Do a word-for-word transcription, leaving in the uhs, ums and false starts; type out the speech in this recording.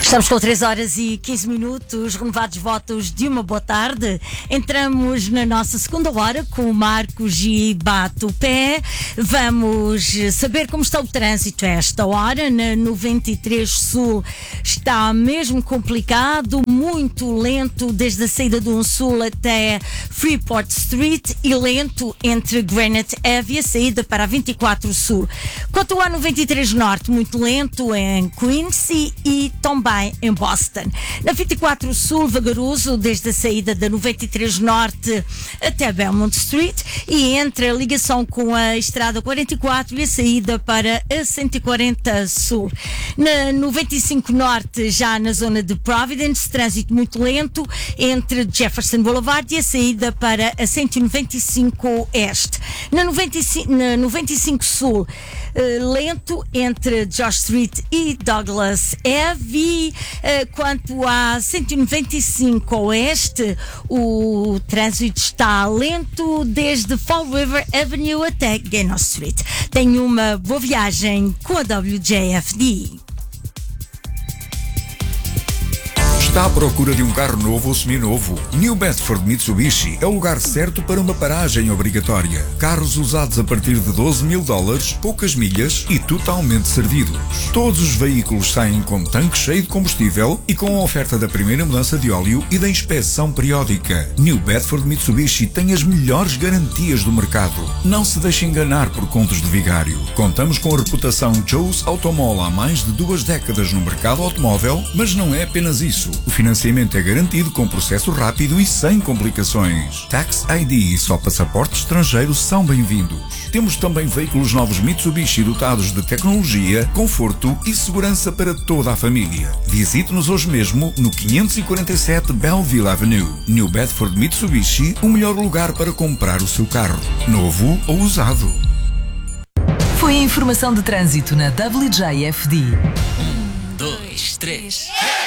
Estamos com três horas e quinze minutos, renovados votos de uma boa tarde. Entramos na nossa segunda hora com o Marcos e Bato Pé. Vamos saber como está o trânsito a esta hora. Na noventa e três Sul está mesmo complicado, muito lento desde a saída do Sul até Freeport Street e lento entre Granite Ave e a saída para a vinte e quatro Sul. Quanto à noventa e três Norte, muito lento em Quincy e também em Boston. Na vinte e quatro Sul, vagaroso desde a saída da noventa e três Norte até Belmont Street e entre a ligação com a estrada quarenta e quatro e a saída para a cento e quarenta Sul. Na noventa e cinco Norte, já na zona de Providence, trânsito muito lento entre Jefferson Boulevard e a saída para a cento e noventa e cinco Este. Na noventa e cinco, na noventa e cinco Sul, uh, lento entre Josh Street e Douglas Ave. Uh, quanto à cento e noventa e cinco Oeste, o trânsito está lento desde Fall River Avenue até Gano Street. Tenha uma boa viagem com a W J F D. Está à procura de um carro novo ou seminovo? New Bedford Mitsubishi é o lugar certo para uma paragem obrigatória. Carros usados a partir de doze mil dólares, poucas milhas e totalmente servidos. Todos os veículos saem com tanque cheio de combustível e com a oferta da primeira mudança de óleo e da inspeção periódica. New Bedford Mitsubishi tem as melhores garantias do mercado. Não se deixe enganar por contos de vigário. Contamos com a reputação Joe's Automall há mais de duas décadas no mercado automóvel, mas não é apenas isso. O financiamento é garantido com processo rápido e sem complicações. Tax I D e só passaporte estrangeiro são bem-vindos. Temos também veículos novos Mitsubishi dotados de tecnologia, conforto e segurança para toda a família. Visite-nos hoje mesmo no quinhentos e quarenta e sete Belleville Avenue. New Bedford Mitsubishi, o melhor lugar para comprar o seu carro, novo ou usado. Foi a informação de trânsito na W J F D. Um, dois, três.